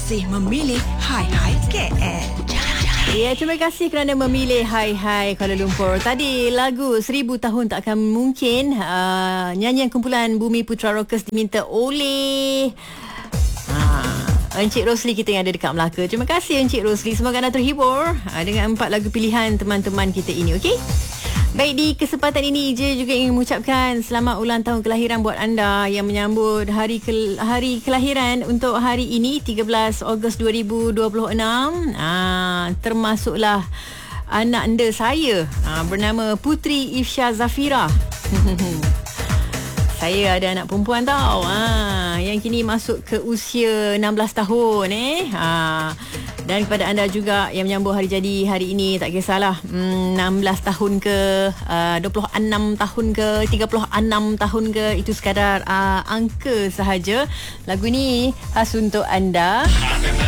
kasih memilih Hai Hai KL. Ya, terima kasih kerana memilih Hai Hai Kuala Lumpur. Tadi lagu 1000 tahun tak akan mungkin, nyanyian kumpulan Bumi Putra Rockers diminta oleh Encik Rosli kita yang ada dekat Melaka. Terima kasih Encik Rosli. Semoga anda terhibur dengan 4 lagu pilihan teman-teman kita ini. Okey? Baik, di kesempatan ini je juga ingin mengucapkan selamat ulang tahun kelahiran buat anda yang menyambut hari kelahiran untuk hari ini 13 Ogos 2026. Termasuklah anak anda saya bernama Putri Ifsha Zafira. Saya ada anak perempuan tau, yang kini masuk ke usia 16 tahun. Dan kepada anda juga yang menyambut hari jadi hari ini, tak kisahlah 16 tahun ke, 26 tahun ke, 36 tahun ke, itu sekadar angka sahaja. Lagu ni khas untuk anda.